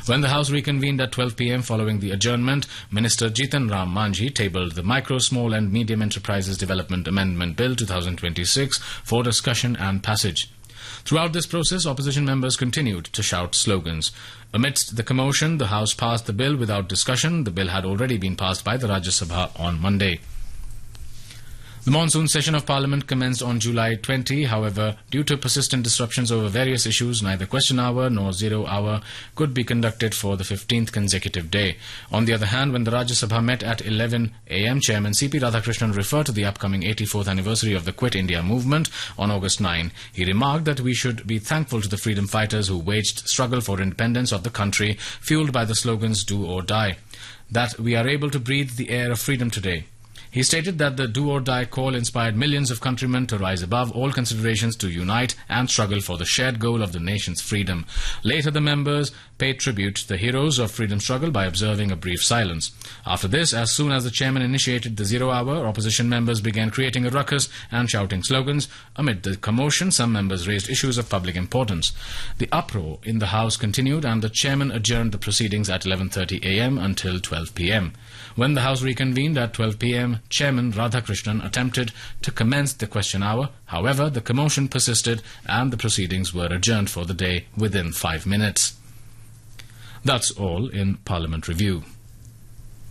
When the House reconvened at 12 p.m. following the adjournment, Minister Jitan Ram Manjhi tabled the Micro, Small and Medium Enterprises Development Amendment Bill 2026 for discussion and passage. Throughout this process, opposition members continued to shout slogans. Amidst the commotion, the House passed the bill without discussion. The bill had already been passed by the Rajya Sabha on Monday. The monsoon session of Parliament commenced on July 20. However, due to persistent disruptions over various issues, neither question hour nor zero hour could be conducted for the 15th consecutive day. On the other hand, when the Rajya Sabha met at 11 a.m., Chairman C.P. Radhakrishnan referred to the upcoming 84th anniversary of the Quit India movement on August 9. He remarked that we should be thankful to the freedom fighters who waged struggle for independence of the country, fueled by the slogans "Do or Die," that we are able to breathe the air of freedom today. He stated that the Do or Die call inspired millions of countrymen to rise above all considerations to unite and struggle for the shared goal of the nation's freedom. Later, the members paid tribute to the heroes of freedom struggle by observing a brief silence. After this, as soon as the chairman initiated the 0 hour, opposition members began creating a ruckus and shouting slogans. Amid the commotion, some members raised issues of public importance. The uproar in the House continued and the chairman adjourned the proceedings at 11:30 a.m. until 12 p.m. When the House reconvened at 12 p.m., Chairman Radhakrishnan attempted to commence the question hour. However, the commotion persisted and the proceedings were adjourned for the day within 5 minutes. That's all in Parliament Review.